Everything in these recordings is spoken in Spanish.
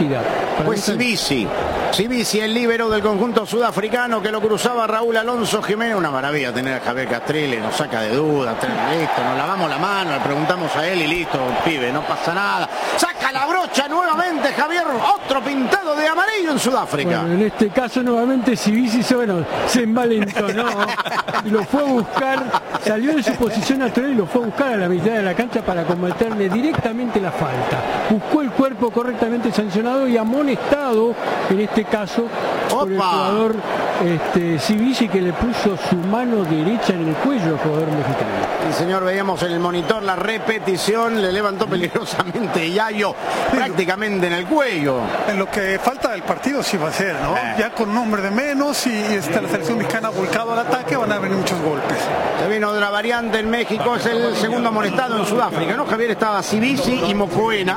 cantidad. Pues Sibisi, el líbero del conjunto sudafricano, que lo cruzaba Raúl Alonso Jiménez. Una maravilla tener a Javier Castrilli, nos saca de dudas, listo, nos lavamos la mano, le preguntamos a él y listo, pibe, no pasa nada. Saca la brocha nuevamente Javier, otro pintado de amarillo en Sudáfrica. Bueno, en este caso nuevamente Sibisi se envalentonó y lo fue a buscar, salió de su posición natural y lo fue a buscar a la mitad de la cancha para cometerle directamente la falta. Buscó el cuerpo correctamente sancionado y amonestado, en este caso, por el jugador Sibisi, que le puso su mano derecha en el cuello al jugador mexicano. Sí, señor, veíamos en el monitor la repetición, le levantó peligrosamente Yayo prácticamente en el cuello. En lo que falta del partido sí va a ser, ¿no? Ya con un hombre de menos y la selección mexicana volcado al ataque, van a venir muchos golpes. Se vino de la variante en México, es el segundo amonestado en Sudáfrica, ¿no? Javier, estaba Sibisi y Mokoena.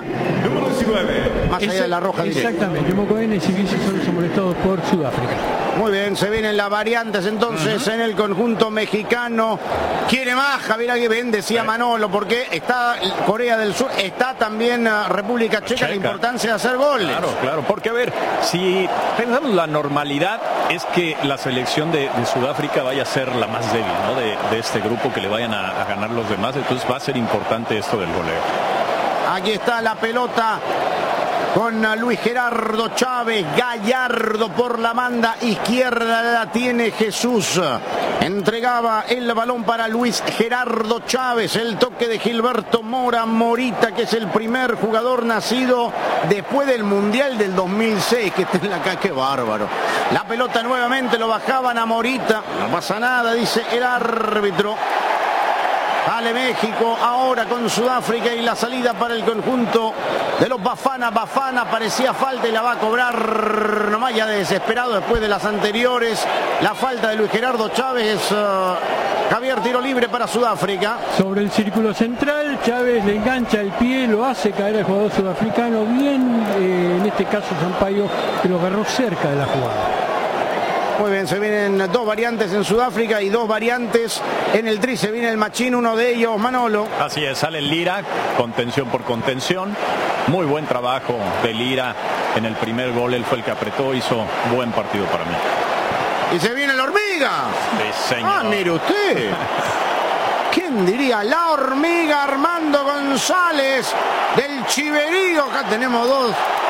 Más allá de la roja directa. Exactamente, Mokoena y Sibisi son los amonestados por Sudáfrica. Muy bien, se vienen las variantes entonces en el conjunto mexicano. Quiere más Javier Aguirre, decía Manolo, porque está Corea del Sur, está también República Checa, la importancia de hacer goles. Claro, porque a ver, si pensamos la normalidad es que la selección de Sudáfrica vaya a ser la más débil, ¿no? de este grupo, que le vayan a ganar los demás, entonces va a ser importante esto del goleo. Aquí está la pelota con Luis Gerardo Chávez, Gallardo por la banda izquierda, la tiene Jesús. Entregaba el balón para Luis Gerardo Chávez, el toque de Gilberto Morita, que es el primer jugador nacido después del Mundial del 2006, que está en la calle, qué bárbaro. La pelota nuevamente lo bajaban a Morita, no pasa nada, dice el árbitro. Sale México ahora con Sudáfrica y la salida para el conjunto de los Bafana. Bafana parecía falta y la va a cobrar nomás ya desesperado después de las anteriores. La falta de Luis Gerardo Chávez. Javier, tiro libre para Sudáfrica. Sobre el círculo central, Chávez le engancha el pie, lo hace caer al jugador sudafricano. Bien, en este caso Sampaio, que lo agarró cerca de la jugada. Muy bien, se vienen dos variantes en Sudáfrica y dos variantes en el tri. Se viene el machín, uno de ellos, Manolo. Así es, sale Lira, contención por contención. Muy buen trabajo de Lira en el primer gol. Él fue el que apretó, hizo buen partido para mí. Y se viene la hormiga. Sí, señor. Ah, mire usted. ¿Quién diría? La hormiga, Armando González del Chiverío. Acá tenemos dos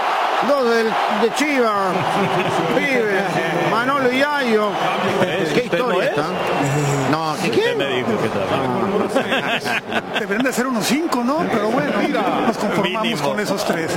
de Chivas, pibe, Manolo y Yayo. ¿Qué historia está? No, ¿quién? Me dijo que deberían de ser unos 5, ¿no? Pero bueno, nos conformamos mínimo con esos 3.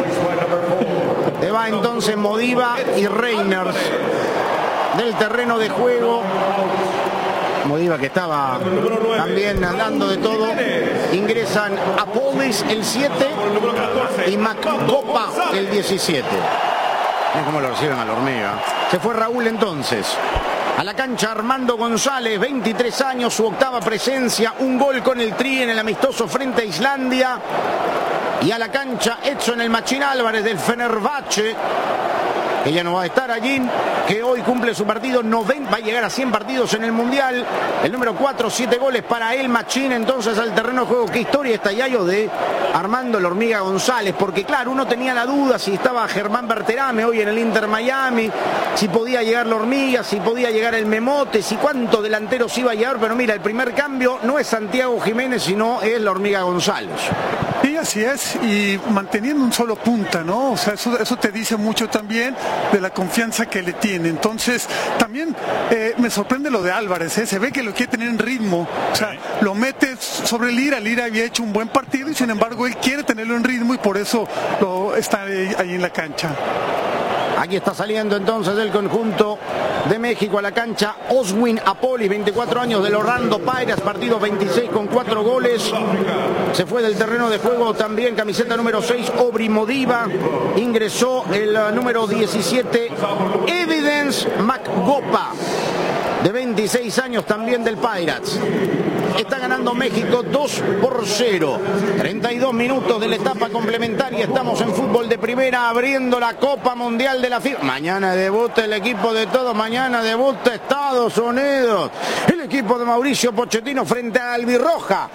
Te va entonces Modiva y Reiners del terreno de juego. Modiva, que estaba también andando de todo. Ingresan Apolis el 7 y Maccopa el 17. Miren cómo lo reciben a la hormiga. Se fue Raúl entonces. A la cancha Armando González, 23 años, su octava presencia, un gol con el Tri en el amistoso frente a Islandia. Y a la cancha Edson el Machín Álvarez del Fenerbahce, que ya no va a estar allí, que hoy cumple su partido 90, va a llegar a 100 partidos en el Mundial. El número 4, 7 goles para el Machín, entonces al terreno de juego. Qué historia está, Yayo, de Armando la Hormiga González, porque claro, uno tenía la duda si estaba Germán Berterame hoy en el Inter Miami, si podía llegar la Hormiga, si podía llegar el Memote, si cuántos delanteros iba a llegar, pero mira, el primer cambio no es Santiago Jiménez, sino es la Hormiga González. Sí, así es, y manteniendo un solo punta, ¿no? O sea, eso te dice mucho también de la confianza que le tiene. Entonces, también me sorprende lo de Álvarez, se ve que lo quiere tener en ritmo, o sea, lo mete sobre Lira. Lira había hecho un buen partido y sin embargo él quiere tenerlo en ritmo y por eso está ahí en la cancha. Aquí está saliendo entonces del conjunto de México a la cancha Oswin Apolis, 24 años, del Orlando Pirates, partido 26 con 4 goles. Se fue del terreno de juego también camiseta número 6, Obri Modiva. Ingresó el número 17, Evidence Maccopa, de 26 años también del Pirates. Está ganando México 2-0. 32 minutos de la etapa complementaria. Estamos en fútbol de primera, abriendo la Copa Mundial de la FIFA. Mañana debuta el equipo de todos. Mañana debuta Estados Unidos. El equipo de Mauricio Pochettino frente a Albirroja del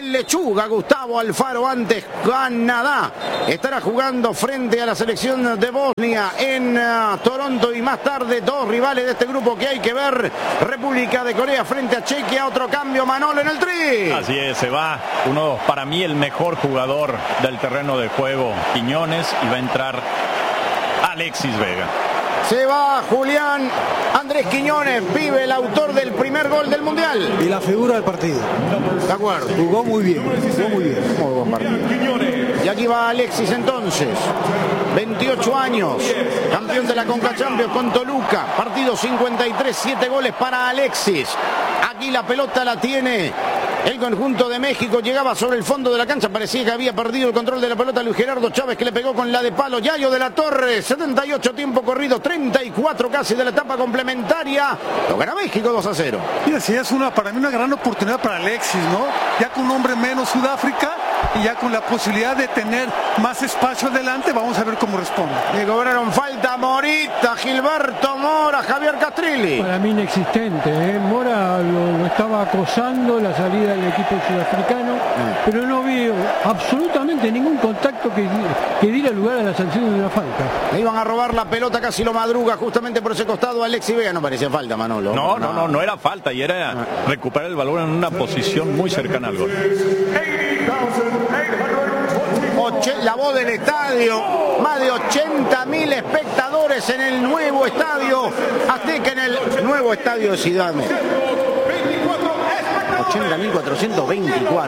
el Lechuga Gustavo Alfaro, antes Canadá. Estará jugando frente a la selección de Bosnia en Toronto, y más tarde dos rivales de este grupo que hay que ver. República de Corea frente a Chequia. Otro cambio, Manolo, en el tri. Así es, se va uno, para mí, el mejor jugador del terreno de juego, Quiñones, y va a entrar Alexis Vega. Se va Julián Andrés Quiñones, pibe, el autor del primer gol del Mundial. Y la figura del partido. De acuerdo. Jugó muy bien, Muy buen partido. Y aquí va Alexis entonces. 28 años. Campeón de la Conca Champions con Toluca. Partido 53, 7 goles para Alexis. Aquí la pelota la tiene el conjunto de México. Llegaba sobre el fondo de la cancha. Parecía que había perdido el control de la pelota Luis Gerardo Chávez, que le pegó con la de palo. Yayo de la Torre. 78 tiempo corrido. 34 casi de la etapa complementaria. Lo gana México 2-0. Y así es para mí una gran oportunidad para Alexis, ¿no? Ya con un hombre menos Sudáfrica y ya con la posibilidad de tener más espacio adelante, vamos a ver cómo responde. Le cobraron falta Morita, Gilberto Mora, Javier Castrilli. Para mí inexistente, ¿eh? Mora lo estaba acosando la salida del equipo sudafricano, pero no veo absolutamente ningún contacto que diera lugar a la sanción de una falta. Le iban a robar la pelota, casi lo madruga justamente por ese costado Alexis Vega. No parecía falta, Manolo. No era falta, y era recuperar el balón en una posición muy cercana al gol. La voz del estadio, más de 80.000 espectadores en el nuevo estadio Azteca, en el nuevo estadio de Ciudad de México. 80.424.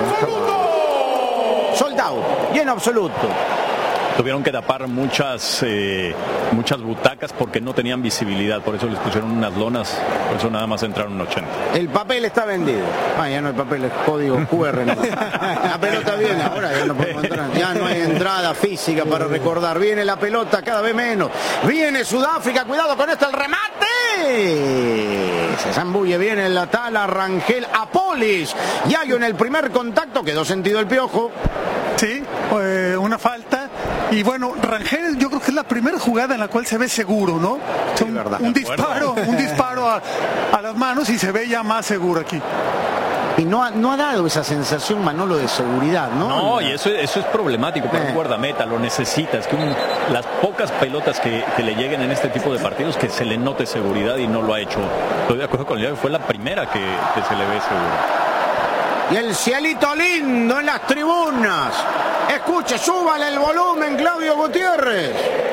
Soldado, lleno absoluto. Tuvieron que tapar muchas butacas porque no tenían visibilidad, por eso les pusieron unas lonas, por eso nada más entraron 80. El papel está vendido. Ya no hay papel, es código QR. No. La pelota viene, ahora ya no podemos entrar. Ya no hay entrada física para recordar. Viene la pelota cada vez menos. Viene Sudáfrica, cuidado con esto, el remate. Se zambulle bien en la tala Rangel Apolis. Yayo en el primer contacto, quedó sentido el piojo. Sí, una falta. Y bueno, Rangel yo creo que es la primera jugada en la cual se ve seguro, ¿no? Sí, verdad. Un disparo a las manos y se ve ya más seguro aquí. Y no ha dado esa sensación, Manolo, de seguridad, ¿no? No, y eso es problemático para un guardameta, lo necesitas. Las pocas pelotas que le lleguen en este tipo de partidos, que se le note seguridad, y no lo ha hecho. Estoy de acuerdo con él, fue la primera que se le ve seguro. Y el cielito lindo en las tribunas. Escuche, súbale el volumen, Claudio Gutiérrez.